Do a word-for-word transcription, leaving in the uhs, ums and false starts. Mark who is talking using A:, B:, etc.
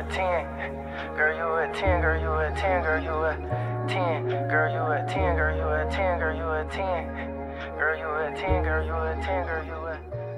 A: ten. Girl, you a ten, girl, you a ten, girl, you a ten. Girl, you a ten, girl, you a ten, girl, you a ten. Girl, you a ten, girl, you a ten, girl, you a